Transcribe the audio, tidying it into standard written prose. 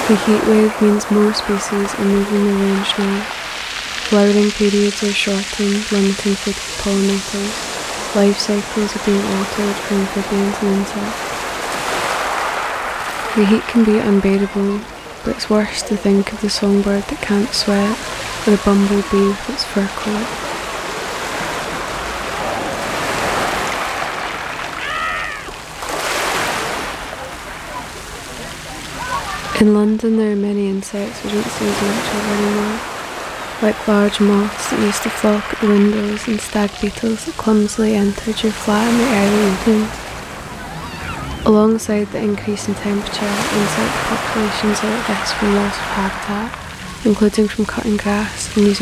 The heat wave means more species are moving their range now. Flowering periods are shortened, limiting food for pollinators. Life cycles are being altered for amphibians and insects. The heat can be unbearable, but it's worse to think of the songbird that can't sweat, or the bumblebee with its fur coat. In London there are many insects we don't see as much of anymore, like large moths that used to flock at the windows and stag beetles that clumsily entered your flat in the early evening. Alongside the increase in temperature, insect populations are at risk from loss of habitat, including from cutting grass and using